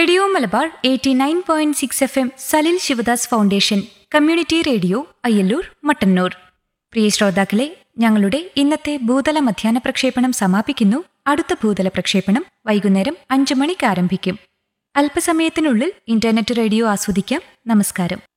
Radio Malabar 89.6 FM Salil Sivadas foundation community radio Ayyallur Mattannur. പ്രിയ ശ്രോതാക്കളെ, ഞങ്ങളുടെ ഇന്നത്തെ ഭൂതല മധ്യാഹ്ന പ്രക്ഷേപണം സമാപിക്കുന്നു. അടുത്ത ഭൂതല പ്രക്ഷേപണം വൈകുന്നേരം 5 മണിക്ക് ആരംഭിക്കും. അല്പസമയത്തിനുള്ളിൽ ഇന്റർനെറ്റ് റേഡിയോ ആസ്വദിക്കാം. നമസ്കാരം.